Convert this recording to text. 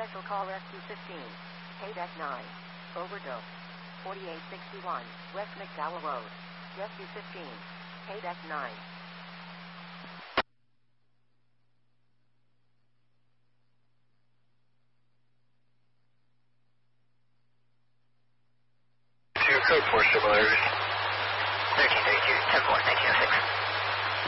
Special call Rescue 15. Payback 9. Overdose. 4861 West McDowell Road. Rescue 15. Payback 9. Code 4 similarities. 1332, 10-4, 1906.